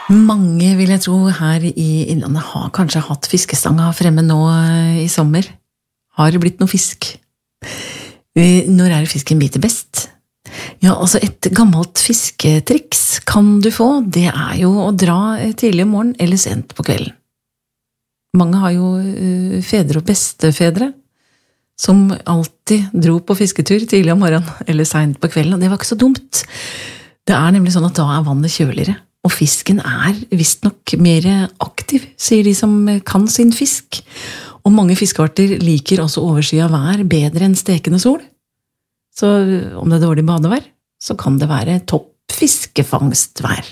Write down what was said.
Mange, vil jeg tro, her i Innlandet har kanskje hatt fiskestanga fremme nå i sommer. Har det blitt noe fisk? Når er det fisken biter best? Ja, altså et gammelt fisketriks kan du få, det er jo å dra tidlig om morgenen eller sent på kvelden. Mange har jo fedre og bestefedre som alltid dro på fisketur tidlig om morgenen eller sent på kvelden, og det var ikke så dumt. Det er nemlig sånn at da er vannet kjøligere, og fisken er visst nok mer aktiv, sier de som kan sin fisk. Og mange fiskearter liker også oversida vær bedre enn stekende sol. Så om det er dårlig badevær, så kan det være topp fiskefangstvær.